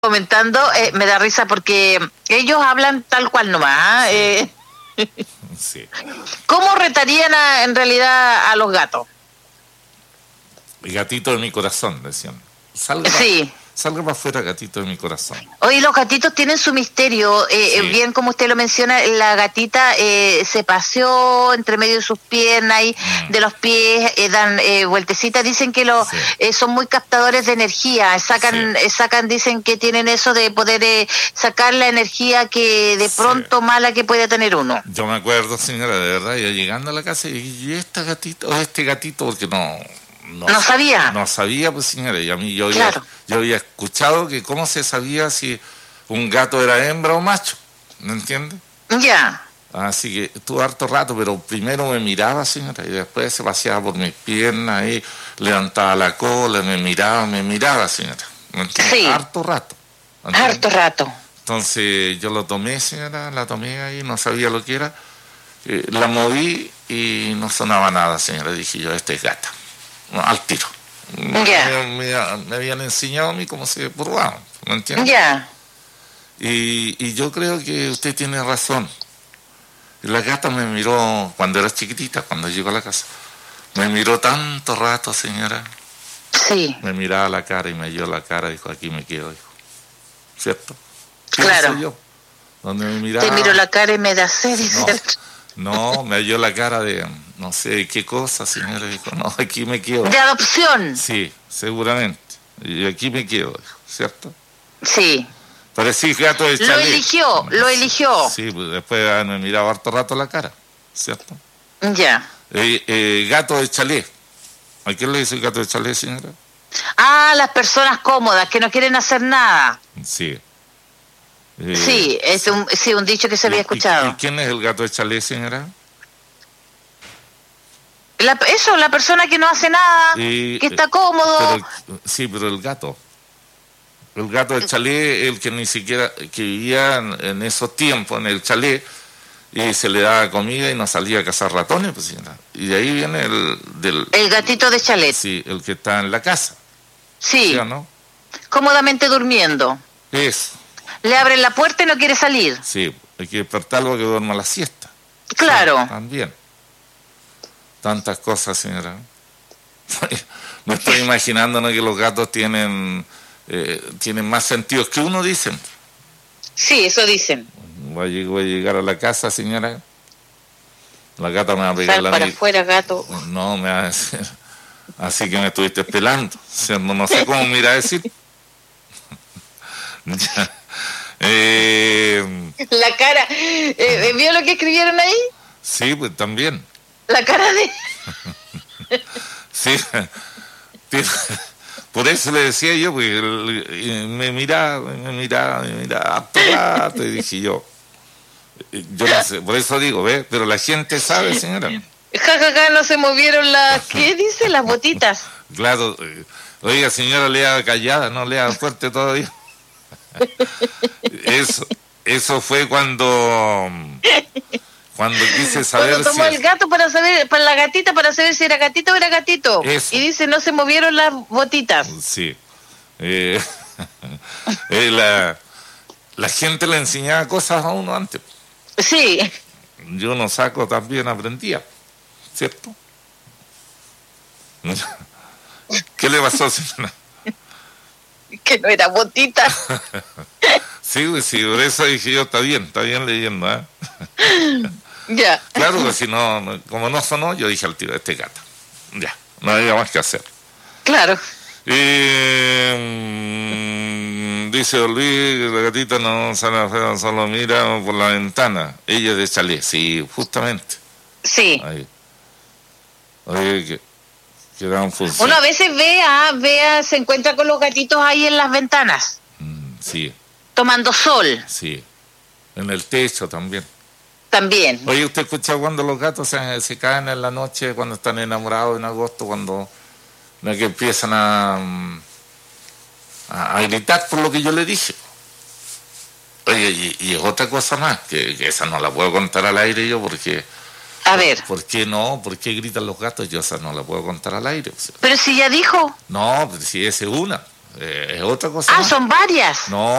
comentando, me da risa porque ellos hablan tal cual nomás. Sí. ¿Cómo retarían en realidad a los gatos? El gatito de mi corazón, decían. Sí. Salga para afuera, gatito de mi corazón. Oye, los gatitos tienen su misterio. Sí. Bien como usted lo menciona, la gatita se paseó entre medio de sus piernas y de los pies, dan vueltecitas. Dicen que son muy captadores de energía. Sacan, dicen que tienen eso de poder sacar la energía que de pronto mala que puede tener uno. Yo me acuerdo, señora, de verdad, yo llegando a la casa y este gatito, porque no sabía. No sabía, pues, señora, y a mí yo había escuchado que cómo se sabía si un gato era hembra o macho, ¿me entiende? Ya. Así que estuvo harto rato, pero primero me miraba, señora, y después se paseaba por mis piernas y levantaba la cola, me miraba, señora. ¿Me entiende? Sí. Harto rato. ¿Entiende? Harto rato. Entonces yo lo tomé, señora, la tomé ahí, no sabía lo que era, la moví y no sonaba nada, señora, dije yo, este es gata. No, al tiro. Me habían enseñado a mí cómo se probaba, ¿me entiendes? Ya. Y yo creo que usted tiene razón. La gata me miró cuando era chiquitita, cuando llegó a la casa. Me miró tanto rato, señora. Sí. Me miraba la cara y me dio la cara, dijo, aquí me quedo, dijo. ¿Cierto? Claro. Yo? Donde me miraba. Te miro la cara y me da sed, dice. No, me dio la cara de no sé qué cosa, señora, dijo, no, aquí me quedo. ¿De adopción? Sí, seguramente. Y aquí me quedo, dijo, ¿cierto? Sí. Parecía gato de chalet. Lo eligió. Sí, pues después me miraba harto rato la cara, ¿cierto? Ya. Gato de chalet. ¿A quién le dice el gato de chalet, señora? Ah, las personas cómodas, que no quieren hacer nada. Sí. Sí, es un dicho que se había escuchado. ¿Y quién es el gato de chalet, señora? La persona que no hace nada, que está cómodo. Pero el gato del chalet, el que ni siquiera, que vivía en esos tiempos, en el chalet, y se le daba comida y no salía a cazar ratones, pues, señora. Y de ahí viene el gatito de chalet. Sí, el que está en la casa. Sí. ¿Sí o no? Cómodamente durmiendo. Eso. Le abren la puerta y no quiere salir. Sí, hay que despertarlo que duerma la siesta. Claro. Sí, también. Tantas cosas, señora. Me estoy imaginando, ¿no?, que los gatos tienen más sentidos que uno, dicen. Sí, eso dicen. Voy a llegar a la casa, señora. La gata me va a pegar Sal para afuera, gato. No, me va a decir. Así que me estuviste pelando. O sea, no sé cómo me irá a decir. La cara. ¿Vio lo que escribieron ahí? Sí, pues también. La cara de... Sí. Por eso le decía yo, porque me miraba y dije yo no sé, por eso digo, ¿ves? Pero la gente sabe, señora. Jajaja, no se movieron las... ¿Qué dice? Las botitas. Claro, oiga, señora, lea callada, no lea fuerte todavía. Eso fue cuando quise saber. Cuando tomó el gato para la gatita para saber si era gatito o era gatito. Eso. Y dice, no se movieron las botitas. Sí. La gente le enseñaba cosas a uno antes. Sí. Yo no saco, también aprendía, ¿cierto? ¿Qué le pasó, señora? Que no era botita. Sí, por eso dije yo, está bien leyendo, ¿eh? Ya. Claro que si no, como no sonó, yo dije al tiro, este gato. Ya, no había más que hacer. Claro. Dice Luis, la gatita no sale afuera, solo mira por la ventana. Ella es de chalet, sí, justamente. Sí. Ahí. Oye, que dan función. Uno a veces ve, se encuentra con los gatitos ahí en las ventanas. Sí. Tomando sol. Sí. En el techo también. También. Oye, ¿usted escucha cuando los gatos se caen en la noche, cuando están enamorados en agosto, cuando que empiezan a gritar por lo que yo le dije? Oye, y es otra cosa más, que esa no la puedo contar al aire yo porque... A ver. ¿Por qué no? ¿Por qué gritan los gatos? Yo esa no la puedo contar al aire. O sea. Pero si ya dijo. No, pues si esa es una. Es otra cosa. Ah, son varias. No,